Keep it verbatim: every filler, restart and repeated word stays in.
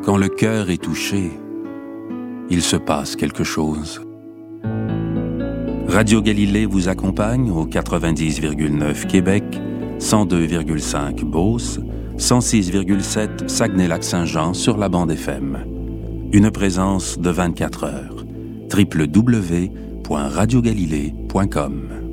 Quand le cœur est touché, il se passe quelque chose. Radio Galilée vous accompagne au quatre-vingt-dix virgule neuf Québec, cent deux virgule cinq Beauce, cent six virgule sept Saguenay-Lac-Saint-Jean sur la bande F M. Une présence de vingt-quatre heures. w w w point radio galilée point com